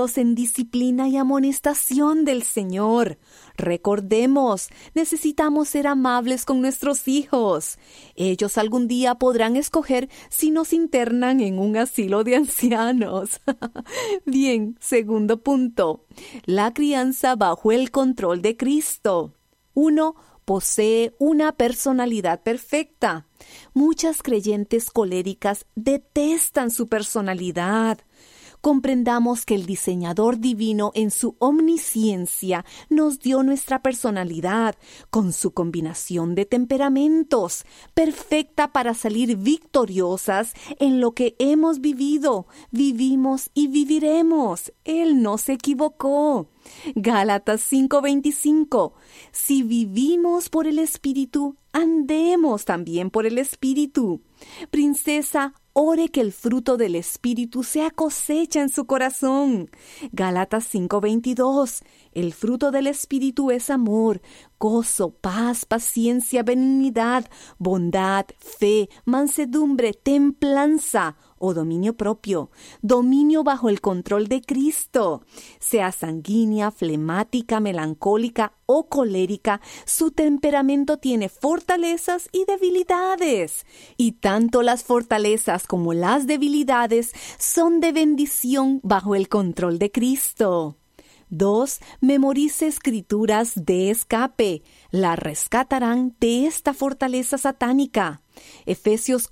en disciplina y amonestación del Señor. Recordemos, necesitamos ser amables con nuestros hijos. Ellos algún día podrán escoger si nos internan en un asilo de ancianos. Bien, segundo punto. La crianza bajo el control de Cristo. 1. Posee una personalidad perfecta. Muchas creyentes coléricas detestan su personalidad. Comprendamos que el diseñador divino en su omnisciencia nos dio nuestra personalidad con su combinación de temperamentos, perfecta para salir victoriosas en lo que hemos vivido, vivimos y viviremos. Él no se equivocó. Gálatas 5:25. Si vivimos por el Espíritu, andemos también por el Espíritu. Princesa, ore que el fruto del Espíritu sea cosecha en su corazón. Gálatas 5:22. El fruto del Espíritu es amor, gozo, paz, paciencia, benignidad, bondad, fe, mansedumbre, templanza o dominio propio, dominio bajo el control de Cristo. Sea sanguínea, flemática, melancólica o colérica, su temperamento tiene fortalezas y debilidades. Y tanto las fortalezas como las debilidades son de bendición bajo el control de Cristo. 2. Memorice escrituras de escape. La rescatarán de esta fortaleza satánica. Efesios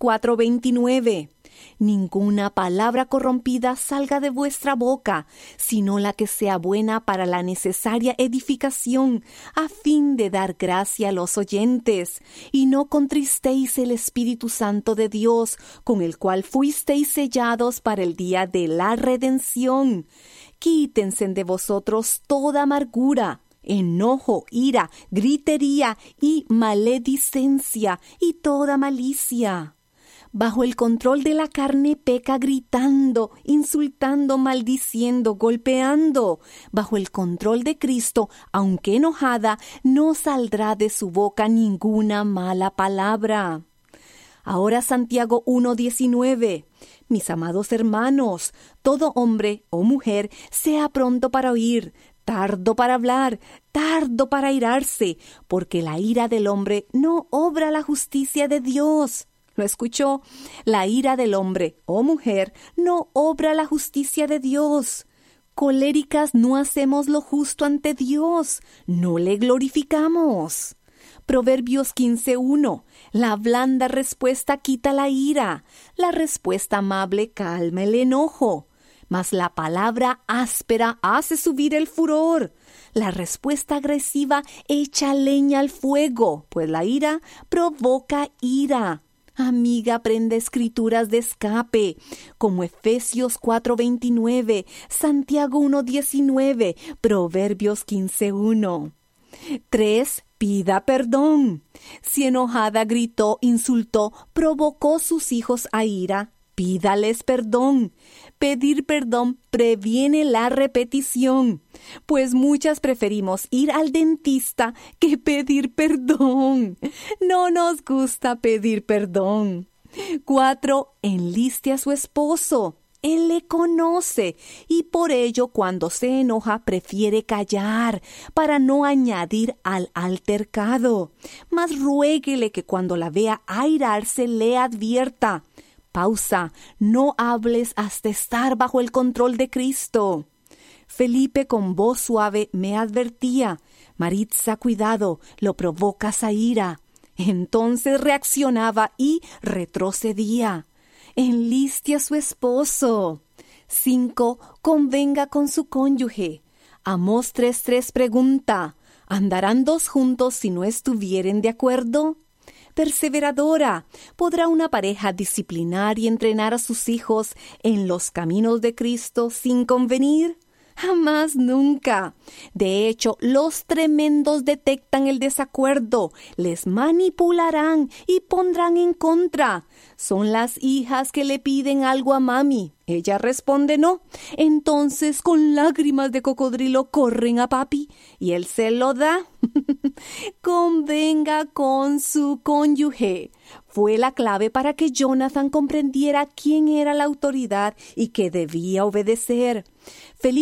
4:29. Ninguna palabra corrompida salga de vuestra boca, sino la que sea buena para la necesaria edificación, a fin de dar gracia a los oyentes. Y no contristéis el Espíritu Santo de Dios, con el cual fuisteis sellados para el día de la redención. Quítense de vosotros toda amargura, enojo, ira, gritería y maledicencia y toda malicia. Bajo el control de la carne peca gritando, insultando, maldiciendo, golpeando. Bajo el control de Cristo, aunque enojada, no saldrá de su boca ninguna mala palabra. Ahora Santiago 1:19. Mis amados hermanos, todo hombre o mujer sea pronto para oír, tardo para hablar, tardo para airarse, porque la ira del hombre no obra la justicia de Dios. ¿Lo escuchó? La ira del hombre o mujer no obra la justicia de Dios. Coléricas no hacemos lo justo ante Dios, no le glorificamos. Proverbios 15:1. La blanda respuesta quita la ira, la respuesta amable calma el enojo, mas la palabra áspera hace subir el furor. La respuesta agresiva echa leña al fuego, pues la ira provoca ira. Amiga, aprende escrituras de escape, como Efesios 4:29, Santiago 1:19, Proverbios 15:1. 3. Pida perdón. Si enojada gritó, insultó, provocó sus hijos a ira, pídales perdón. Pedir perdón previene la repetición, pues muchas preferimos ir al dentista que pedir perdón. No nos gusta pedir perdón. 4. Enliste a su esposo. Él le conoce y por ello cuando se enoja prefiere callar para no añadir al altercado. Mas ruéguele que cuando la vea airarse le advierta. Pausa, no hables hasta estar bajo el control de Cristo. Felipe con voz suave me advertía, Maritza, cuidado, lo provocas a ira. Entonces reaccionaba y retrocedía. Enliste a su esposo. 5. Convenga con su cónyuge. Amós 3:3 pregunta, ¿andarán dos juntos si no estuvieren de acuerdo? Perseveradora, ¿podrá una pareja disciplinar y entrenar a sus hijos en los caminos de Cristo sin convenir? Jamás, nunca. De hecho, los tremendos detectan el desacuerdo, les manipularán y pondrán en contra. Son las hijas que le piden algo a mami. Ella responde no. Entonces, con lágrimas de cocodrilo, corren a papi y él se lo da. Convenga con su cónyuge. Fue la clave para que Jonathan comprendiera quién era la autoridad y que debía obedecer.